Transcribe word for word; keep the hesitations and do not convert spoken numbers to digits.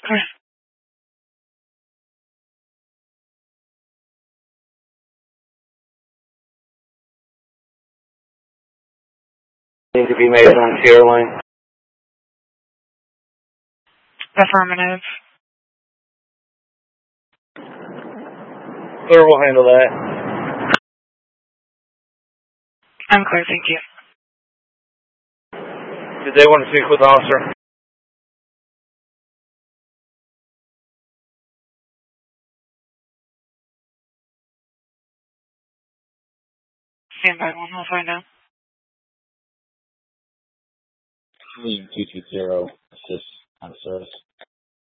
Need to be made on Sierra Line. Affirmative. Clear, we'll handle that. I'm clear, thank you. Did they want to speak with the officer? Stand by one, I'll find out. two two zero, assist on service.